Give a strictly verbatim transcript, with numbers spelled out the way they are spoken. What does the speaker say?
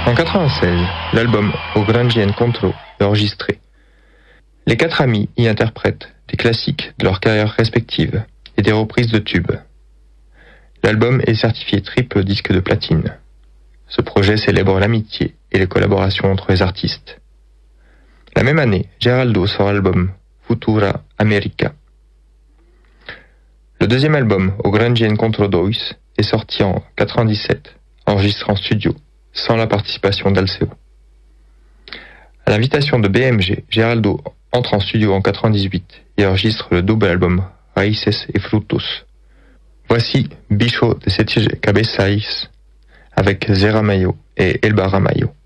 En quatre-vingt-seize, l'album O Grande Encontro est enregistré. Les quatre amis y interprètent des classiques de leur carrière respective et des reprises de tubes. L'album est certifié triple disque de platine. Ce projet célèbre l'amitié et les collaborations entre les artistes. La même année, Geraldo sort l'album Futura America. Le deuxième album, O Grande Encontro deux, est sorti en quatre-vingt-dix-sept, enregistré en studio, sans la participation d'Alceo. À l'invitation de B M G, Geraldo entre en studio en quatre-vingt-dix-huit et enregistre le double album Raíces et Frutos. Voici Bicho de Sete Cabezais avec Zé Ramalho et Elba Ramalho.